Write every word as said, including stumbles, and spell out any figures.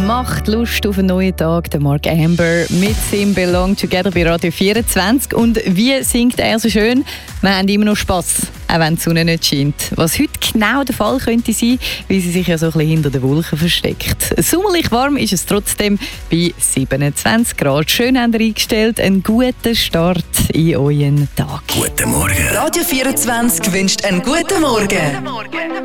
macht Lust auf einen neuen Tag. Der Mark Amber mit seinem Belong Together bei Radio vierundzwanzig. Und wie singt er so schön? Wir haben immer noch Spass, auch wenn die Sonne nicht scheint. Was heute genau der Fall könnte sein, weil sie sich ja so ein bisschen hinter den Wolken versteckt. Sommerlich warm ist es trotzdem bei siebenundzwanzig Grad. Schön habt ihr eingestellt. Einen guten Start in euren Tag. Guten Morgen. Radio vierundzwanzig wünscht einen guten Morgen.